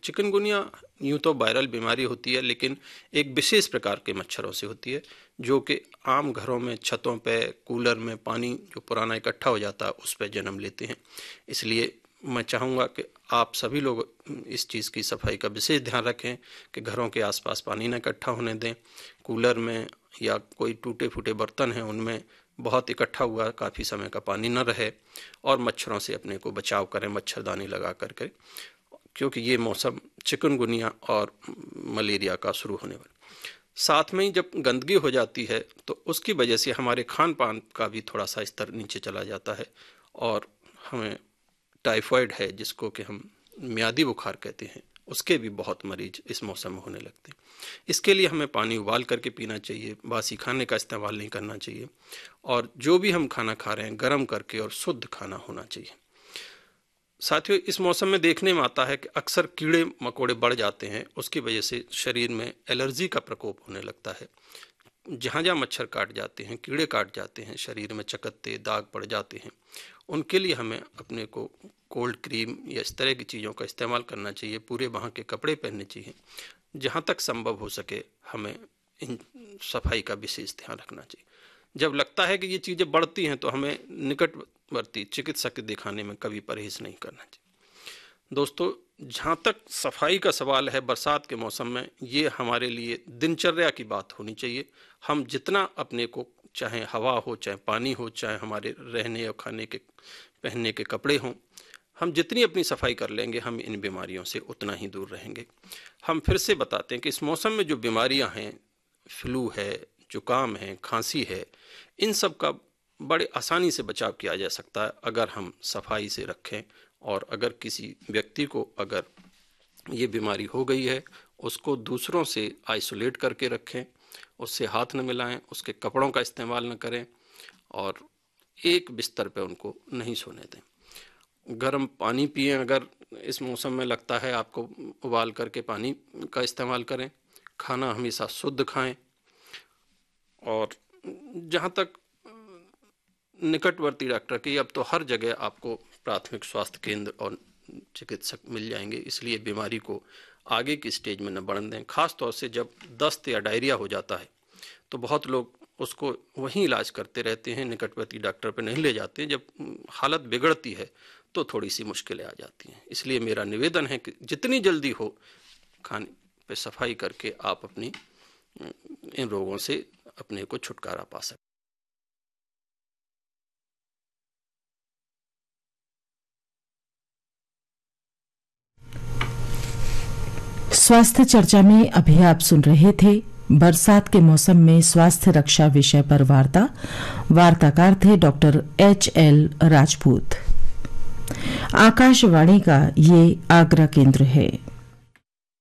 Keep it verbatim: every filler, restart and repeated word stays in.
Chikungunya यूँ तो viral बीमारी होती है, लेकिन एक विशेष प्रकार के मच्छरों से होती है जो कि आम घरों में, छतों पे, कूलर में पानी जो पुराना इकट्ठा हो जाता है उस पर जन्म लेते हैं। इसलिए मैं चाहूँगा कि आप सभी लोग इस चीज़ की सफाई का विशेष ध्यान रखें कि घरों के आसपास पानी न इकट्ठा होने दें। कूलर में या कोई टूटे फूटे बर्तन हैं उनमें बहुत इकट्ठा हुआ काफ़ी समय का पानी न रहे, और मच्छरों से अपने को बचाव करें मच्छरदानी लगा करके, क्योंकि ये मौसम चिकनगुनिया और मलेरिया का शुरू होने वाला। साथ में ही जब गंदगी हो जाती है तो उसकी वजह से हमारे खान पान का भी थोड़ा सा स्तर नीचे चला जाता है, और हमें टाइफाइड है जिसको कि हम म्यादी बुखार कहते हैं, उसके भी बहुत मरीज इस मौसम में होने लगते हैं। इसके लिए हमें पानी उबाल करके पीना चाहिए, बासी खाने का इस्तेमाल नहीं करना चाहिए, और जो भी हम खाना खा रहे हैं गर्म करके और शुद्ध खाना होना चाहिए। साथियों, इस मौसम में देखने में आता है कि अक्सर कीड़े मकोड़े बढ़ जाते हैं, उसकी वजह से शरीर में एलर्जी का प्रकोप होने लगता है। जहाँ जहाँ मच्छर काट जाते हैं, कीड़े काट जाते हैं, शरीर में चकत्ते दाग पड़ जाते हैं, उनके लिए हमें अपने को कोल्ड क्रीम या इस तरह की चीज़ों का इस्तेमाल करना चाहिए, पूरे बांह के कपड़े पहनने चाहिए। जहाँ तक संभव हो सके हमें इन सफाई का विशेष ध्यान रखना चाहिए। जब लगता है कि ये चीज़ें बढ़ती हैं तो हमें निकटवर्ती चिकित्सक के दिखाने में कभी परहेज नहीं करना चाहिए। दोस्तों, जहाँ तक सफाई का सवाल है बरसात के मौसम में, ये हमारे लिए दिनचर्या की बात होनी चाहिए। हम जितना अपने को, चाहे हवा हो, चाहे पानी हो, चाहे हमारे रहने और खाने के पहनने के कपड़े हों, हम जितनी अपनी सफाई कर लेंगे हम इन बीमारियों से उतना ही दूर रहेंगे। हम फिर से बताते हैं कि इस मौसम में जो बीमारियां हैं, फ्लू है, जुकाम है, खांसी है, इन सब का बड़े आसानी से बचाव किया जा सकता है अगर हम सफाई से रखें, और अगर किसी व्यक्ति को अगर ये बीमारी हो गई है उसको दूसरों से आइसोलेट करके रखें, उससे हाथ न मिलाएं, उसके कपड़ों का इस्तेमाल न करें, और एक बिस्तर पे उनको नहीं सोने दें। गर्म पानी पिएं, अगर इस मौसम में लगता है आपको, उबाल करके पानी का इस्तेमाल करें। खाना हमेशा शुद्ध खाएं, और जहाँ तक निकटवर्ती डॉक्टर की, अब तो हर जगह आपको प्राथमिक स्वास्थ्य केंद्र और चिकित्सक मिल जाएंगे, इसलिए बीमारी को आगे की स्टेज में न बढ़ने दें। खास तौर से जब दस्त या डायरिया हो जाता है तो बहुत लोग उसको वहीं इलाज करते रहते हैं, निकटवर्ती डॉक्टर पर नहीं ले जाते। जब हालत बिगड़ती है तो थोड़ी सी मुश्किलें आ जाती हैं। इसलिए मेरा निवेदन है कि जितनी जल्दी हो खाने पे सफाई करके आप अपनी इन रोगों से अपने को छुटकारा पा सकें। स्वास्थ्य चर्चा में अभी आप सुन रहे थे बरसात के मौसम में स्वास्थ्य रक्षा विषय पर वार्ता। वार्ताकार थे doctor H L Rajput. Akashvani का ये आगरा केंद्र है।